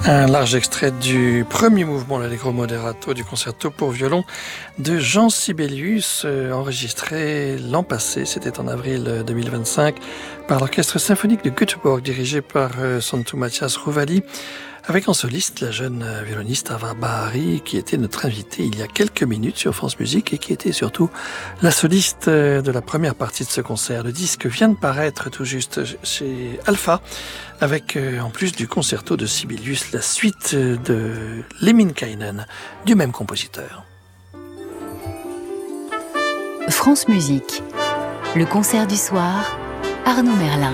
Un large extrait du premier mouvement, l'Allegro Moderato du concerto pour violon de Jean Sibelius, enregistré l'an passé, c'était en avril 2025, par l'orchestre symphonique de Göteborg, dirigé par Santu Matthias Rovali, avec en soliste la jeune violoniste Ava Bahari, qui était notre invitée il y a quelques minutes sur France Musique et qui était surtout la soliste de la première partie de ce concert. Le disque vient de paraître tout juste chez Alpha, avec en plus du concerto de Sibelius, la suite de Lemminkäinen, du même compositeur. France Musique, le concert du soir, Arnaud Merlin.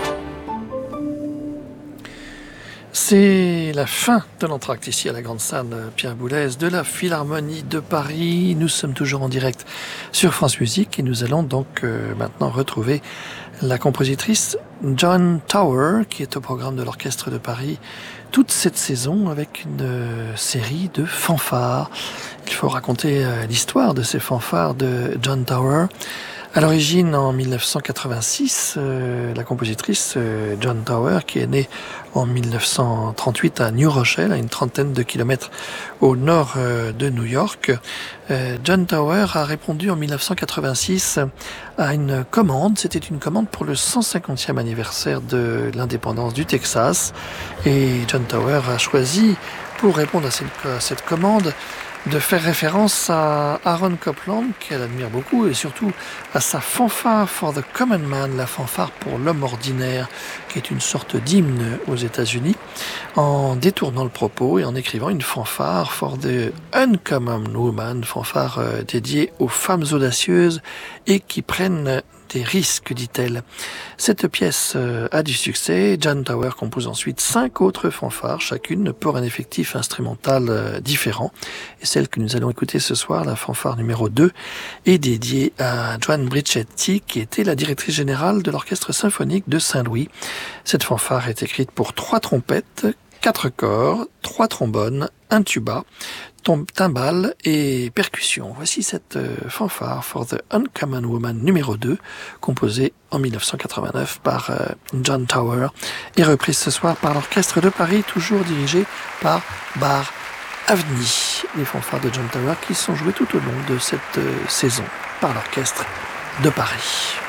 C'est la fin de l'entracte ici à la grande salle Pierre Boulez de la Philharmonie de Paris. Nous sommes toujours en direct sur France Musique et nous allons donc maintenant retrouver la compositrice John Tower, qui est au programme de l'Orchestre de Paris toute cette saison avec une série de fanfares. Il faut raconter l'histoire de ces fanfares de John Tower. À l'origine, en 1986, la compositrice John Tower, qui est née en 1938 à New Rochelle, à une trentaine de kilomètres au nord de New York, John Tower a répondu en 1986 à une commande. C'était une commande pour le 150e anniversaire de l'indépendance du Texas. Et John Tower a choisi, pour répondre à cette commande, de faire référence à Aaron Copland, qu'elle admire beaucoup, et surtout à sa fanfare for the common man, la fanfare pour l'homme ordinaire, qui est une sorte d'hymne aux États-Unis, en détournant le propos et en écrivant une fanfare for the uncommon woman, fanfare dédiée aux femmes audacieuses et qui prennent des risques, dit-elle. Cette pièce a du succès. John Tower compose ensuite 5 autres fanfares, chacune pour un effectif instrumental différent. Et celle que nous allons écouter ce soir, la fanfare numéro 2, est dédiée à Joan Brichetti, qui était la directrice générale de l'Orchestre symphonique de Saint-Louis. Cette fanfare est écrite pour 3 trompettes, 4 corps, 3 trombones, un tuba, timbales et percussions. Voici cette fanfare for the Uncommon Woman numéro 2, composée en 1989 par John Tower et reprise ce soir par l'Orchestre de Paris, toujours dirigé par Bar Avni. Les fanfares de John Tower qui sont jouées tout au long de cette saison par l'Orchestre de Paris.